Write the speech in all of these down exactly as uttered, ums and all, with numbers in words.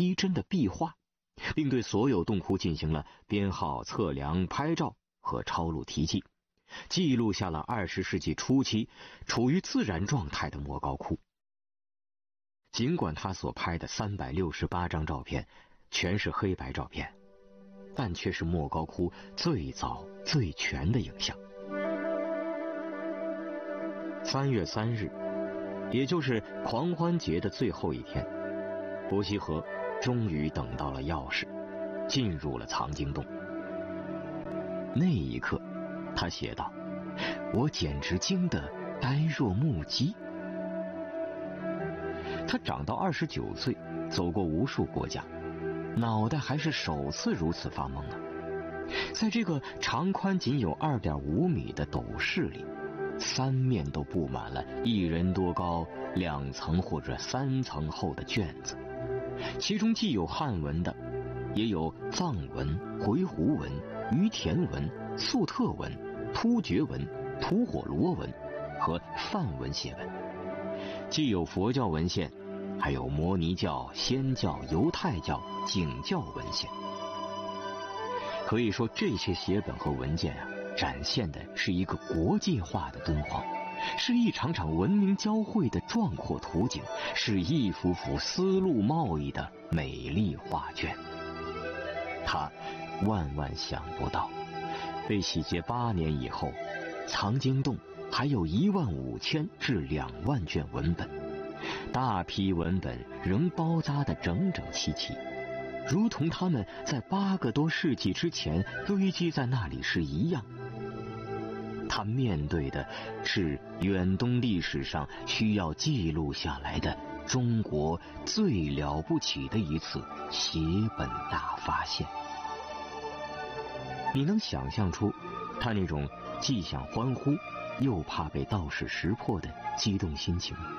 逼真的壁画，并对所有洞窟进行了编号、测量、拍照和抄录题记，记录下了二十世纪初期处于自然状态的莫高窟。尽管他所拍的三百六十八张照片全是黑白照片，但却是莫高窟最早最全的影像。三月三日，也就是狂欢节的最后一天，伯希和终于等到了钥匙，进入了藏经洞。那一刻，他写道：“我简直惊得呆若木鸡。”他长到二十九岁，走过无数国家，脑袋还是首次如此发懵啊！在这个长宽仅有 二点五米的斗室里，三面都布满了一人多高、两层或者三层厚的卷子，其中既有汉文的，也有藏文、回鹘文、于田文、粟特文、突厥文、吐火罗文和梵文写文，既有佛教文献，还有摩尼教、祆教、犹太教、景教文献。可以说，这些写本和文件啊，展现的是一个国际化的敦煌，是一场场文明交汇的壮阔图景，是一幅幅丝路贸易的美丽画卷。他万万想不到，被洗劫八年以后，藏经洞还有一万五千至两万卷文本，大批文本仍包扎得整整齐齐，如同他们在八个多世纪之前堆积在那里时一样。他面对的是远东历史上需要记录下来的中国最了不起的一次写本大发现。你能想象出他那种既想欢呼又怕被道士识破的激动心情吗？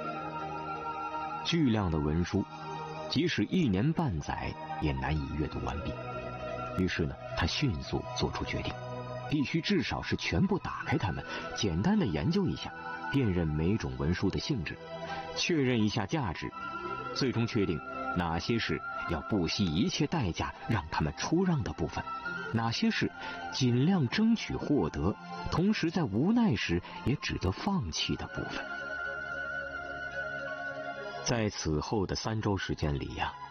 巨量的文书，即使一年半载也难以阅读完毕。于是呢，他迅速做出决定，必须至少是全部打开它们，简单的研究一下，辨认每种文书的性质，确认一下价值，最终确定哪些是要不惜一切代价让他们出让的部分，哪些是尽量争取获得，同时在无奈时也只得放弃的部分。在此后的三周时间里呀、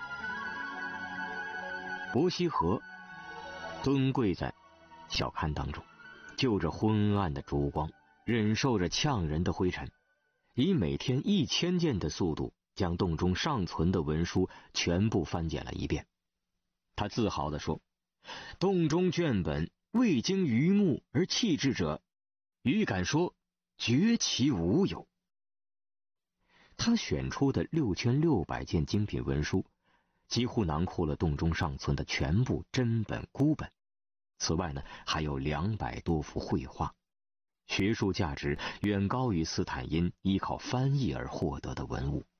啊，伯希和蹲跪在小龛当中，就着昏暗的烛光，忍受着呛人的灰尘，以每天一千件的速度将洞中尚存的文书全部翻检了一遍。他自豪地说：“洞中卷本未经榆木而弃置者，余敢说绝其无有。”他选出的六千六百件精品文书，几乎囊括了洞中尚存的全部真本孤本。此外呢，还有两百多幅绘画，学术价值远高于斯坦因依靠翻译而获得的文物。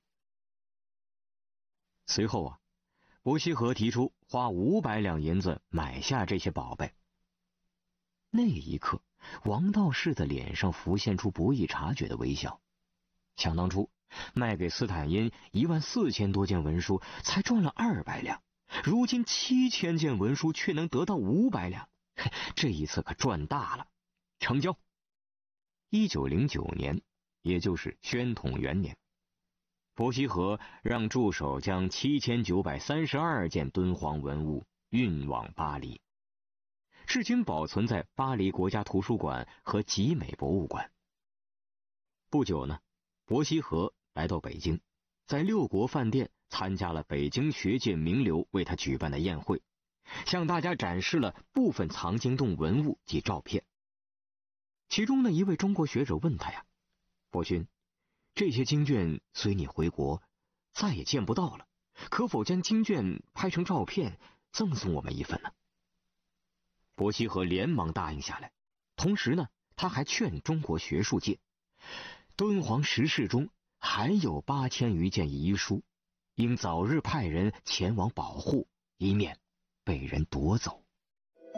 随后啊，伯希和提出花五百两银子买下这些宝贝。那一刻，王道士的脸上浮现出不易察觉的微笑。想当初，卖给斯坦因一万四千多件文书，才赚了二百两。如今七千件文书却能得到五百两，这一次可赚大了。成交。一九零九年，也就是宣统元年，伯希和让助手将七千九百三十二件敦煌文物运往巴黎，至今保存在巴黎国家图书馆和集美博物馆。不久呢，伯希和来到北京，在六国饭店参加了北京学界名流为他举办的宴会，向大家展示了部分藏经洞文物及照片。其中的一位中国学者问他呀：“伯勋，这些经卷随你回国再也见不到了，可否将经卷拍成照片赠送我们一份呢？”伯希和连忙答应下来，同时呢，他还劝中国学术界，敦煌石室中还有八千余件遗书，应早日派人前往保护，以免被人夺走。